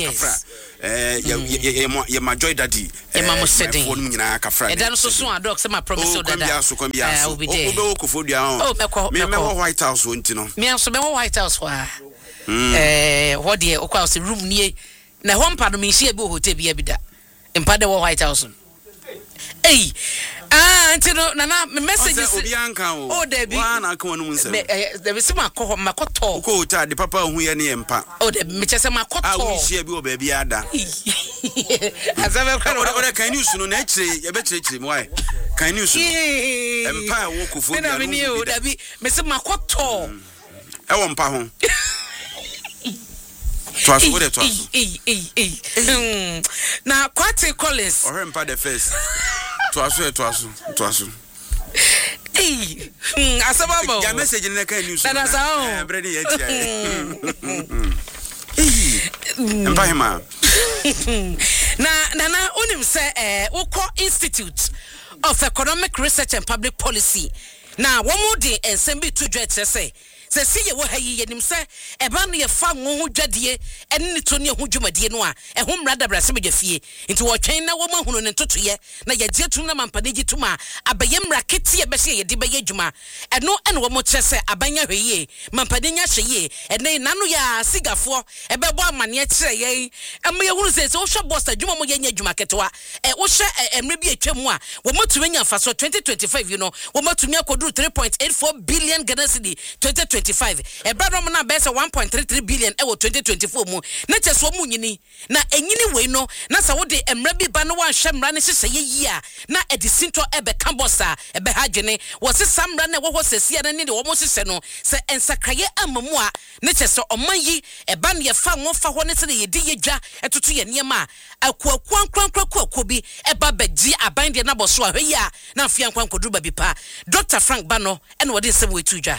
ye ma Joy Daddy mama sedin phone nyina kafra e dan so so adok se ma promise dada obi ko fodia me White House wonti no me so me White House wa what the okwa se room nie na ho mpa no me hie bi hotel bi abida mpa de White House Hey. Antino nana messages obi anka o. Oh Debbie. Wa na aka wonu nsem. There is some makoto. Ko ta de papa hu ye ne empa. Oh Debbie me chese makoto. Ah we share bi o ba bi ada. Azabe kwa ora kan news no na kire ye be kire mo why. Kan news no. Empa wo kofo bi. Na me ni o Debbie me se makoto. E wo mpa ho. Twaso what twaso. Na Kwate Collins. Or empa the first. Twaso. Asababo. Ya message na kan news. Na sao. Brady ye tia. Empa hima. Na unim say Oko Institute of Economic Research and Public Policy. Na womo de ensem bi to dwetire say se ye wo hayi yenim se eba no ye fa ngo ho dwadie ene to ne ho dwumadie no a ho mrada brase me dwafie nti wo twen na wo mahunu ne totoye na ye gye tum na mampane gye tum a abaye mrakete ye be se ye de be adwuma eno ene wo mo kire se abanya hweye mampane nya hweye ene nanu ya sigafo ebe bo amane kire ye em ye hunu se wo hwe boss adwuma mo ye nya adwuma ketewa wo hwe emre bi atwam a wo motumi nya fa so 2025 you know wo motumi akodu 3.84 billion Ghana cedi 2025 ebradom na bese 1.33 billion ewo 2024 mu na cheso mu nyini na enyini we no na sa wo de emra bi ba no wan hwe mra ne hye yi a na edisinto ebe kambosa ebe hadwene wo se samra na wo ho sesia na ne de wo mo hye no se ensakraye amamu a ne cheso oman yi eba ne fa wo fa ho ne se ye di yedwa etoto ye niema akwankwankwankwankwa bi eba begi aban de na boso a hwe yi a na afia kwankwaduru ba bi pa Dr. Frank Bano ene wo de nsem we tujwa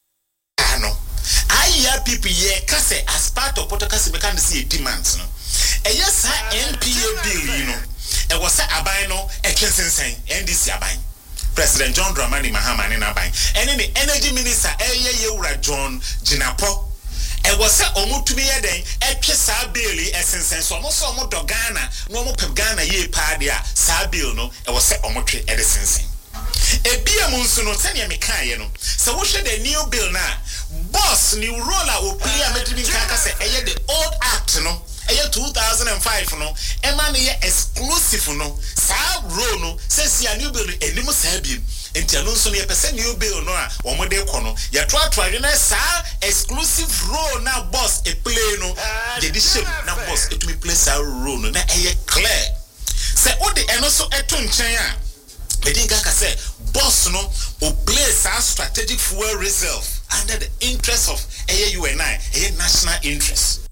IRPP ye kase as part of protocol we can see demands no yes NPA bill you know e was aban no e kensensen NDC aban President John Dramani Mahama ne aban and the energy minister Yewura John Jinapo e was omutumi ye den e twe sa bill e sensen so mo so mo do Ghana no mo pep Ghana ye pa dia sa bill no e was omotwe e de sensen ebia munso no tania mekaye no so wo hwe the new bill na boss new roller o play ametimi kaka say eye the old act no eye 2005 no e ma ne exclusive no sa role no say a new bill enim sa biem enti anu nso ne pese new bill no a wo mo de kɔ no ya twa na sa exclusive role na boss e play no the shape na boss etumi play sa role no na eye clear say o de eno so eto nchen a edinga ka say boss no o place our strategic fuel reserve under the interest of UNI, national interest.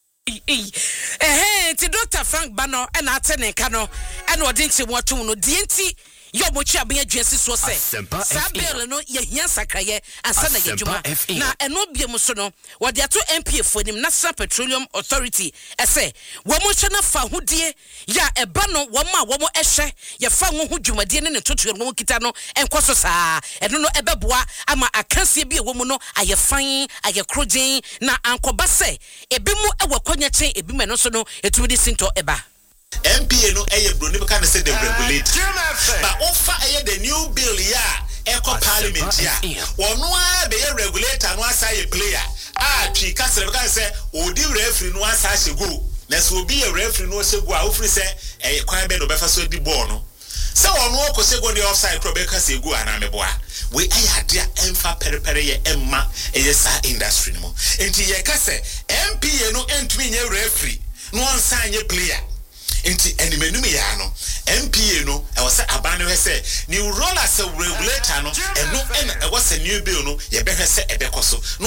Ti Dr. Frank Bano and Atene Kano and what didn't you want to know? DNT. Yo mochi abenya dwese so se sabel no ye hia sakraye asana ye djuma na eno biem so no wo de ato MPF nim National Petroleum Authority ese wo mo hwe na fa hodie ya eba no wo ma wo mo ehwe ye fa ho dwumadie ne totoye no kita no enkoso saa eno no ebeboa ama akanse bi wo mu no aye fan aye krogen na ankoba se ebi mu ewakonya chen ebi me no so no etumi di sinto eba MPA no eye bro ne can say the regulate but offer eye the new bill ya eco parliament ya ono a be regulator no asay player twi kasere be can say odi referee no asa hyego na so obi a referee no hyego a ofri say kwan be no be fa so di ball no se ono okosego the offside pro be ka say go ana meboa we aya dia emfa perepere ye emma eye sa industry no enti ye ka say MPA no entumi nye referee no ansanye player Inti enimenu mi ya no MPA no e was abanu he say new role as a regulator no eno e was a new bill no ye be he say e be koso